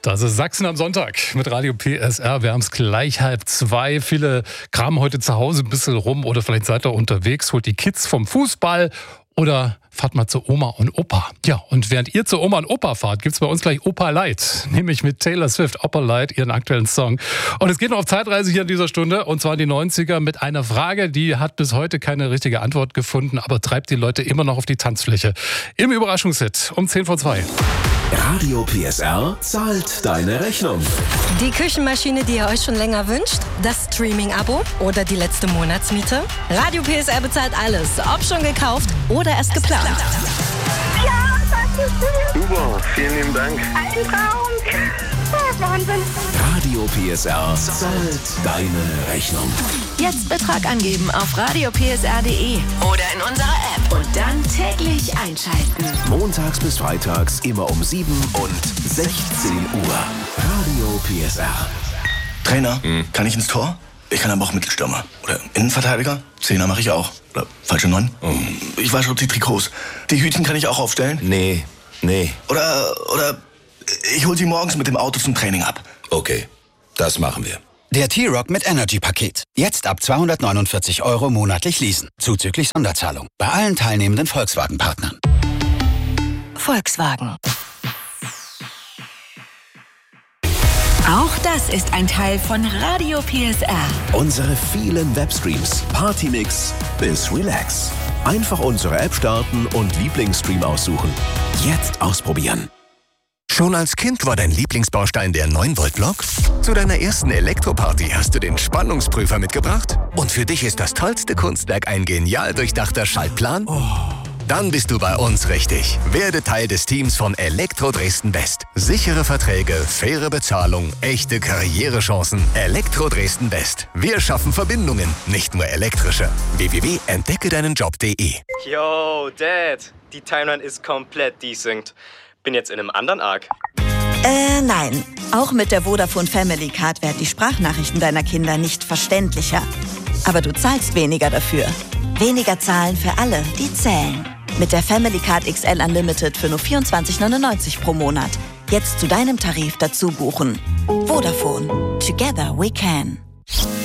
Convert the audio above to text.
Das ist Sachsen am Sonntag mit Radio PSR. Wir haben es gleich 1:30. Viele kramen heute zu Hause ein bisschen rum oder vielleicht seid ihr unterwegs, holt die Kids vom Fußball oder fahrt mal zu Oma und Opa. Ja, und während ihr zu Oma und Opa fahrt, gibt's bei uns gleich Opa Light. Nämlich mit Taylor Swift, Opa Light, ihren aktuellen Song. Und es geht noch auf Zeitreise hier in dieser Stunde, und zwar in die 90er mit einer Frage, die hat bis heute keine richtige Antwort gefunden, aber treibt die Leute immer noch auf die Tanzfläche. Im Überraschungshit um 1:10 Radio PSR zahlt deine Rechnung. Die Küchenmaschine, die ihr euch schon länger wünscht? Das Streaming-Abo oder die letzte Monatsmiete? Radio PSR bezahlt alles, ob schon gekauft oder erst geplant. Ja, das ist schön. Super, vielen lieben Dank. Ein Traum. Wahnsinn. Radio PSR zahlt deine Rechnung. Jetzt Betrag angeben auf radiopsr.de oder in unserer App und dann täglich einschalten. Montags bis freitags immer um 7 und 16 Uhr. Radio PSR. Trainer, kann ich ins Tor? Ich kann aber auch Mittelstürmer. Oder Innenverteidiger? Zehner mache ich auch. Oder falsche 9? Ich wasche auch die Trikots. Die Hütchen kann ich auch aufstellen? Nee. Oder ich hol sie morgens mit dem Auto zum Training ab. Okay, das machen wir. Der T-Rock mit Energy-Paket. Jetzt ab 249 € monatlich leasen. Zuzüglich Sonderzahlung. Bei allen teilnehmenden Volkswagen-Partnern. Volkswagen. Auch das ist ein Teil von Radio PSR. Unsere vielen Webstreams, Partymix bis Relax. Einfach unsere App starten und Lieblingsstream aussuchen. Jetzt ausprobieren. Schon als Kind war dein Lieblingsbaustein der 9-Volt-Block? Zu deiner ersten Elektroparty hast du den Spannungsprüfer mitgebracht? Und für dich ist das tollste Kunstwerk ein genial durchdachter Schaltplan? Dann bist du bei uns richtig. Werde Teil des Teams von Elektro Dresden West. Sichere Verträge, faire Bezahlung, echte Karrierechancen. Elektro Dresden West. Wir schaffen Verbindungen, nicht nur elektrische. www.entdeckedeinenjob.de. Yo, Dad. Die Timeline ist komplett desynced. Bin jetzt in einem anderen Arc. Nein. Auch mit der Vodafone Family Card werden die Sprachnachrichten deiner Kinder nicht verständlicher. Aber du zahlst weniger dafür. Weniger zahlen für alle, die zählen. Mit der Family Card XL Unlimited für nur 24,99 pro Monat. Jetzt zu deinem Tarif dazu buchen. Vodafone. Together we can.